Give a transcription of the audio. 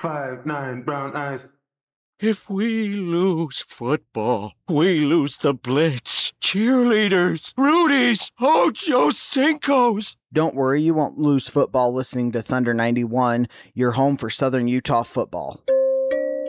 5'9" brown eyes. If we lose football, we lose the Blitz, cheerleaders, Rudies, Ocho Cinco's. Don't worry, you won't lose football listening to Thunder 91, your home for Southern Utah football.